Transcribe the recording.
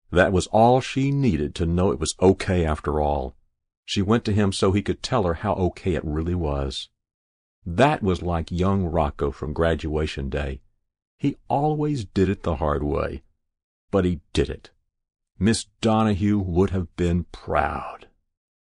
That was all she needed to know it was okay after all. She went to him so he could tell her how okay it really was. That was like young Rocco from graduation day. He always did it the hard way. But he did it. Miss Donahue would have been proud.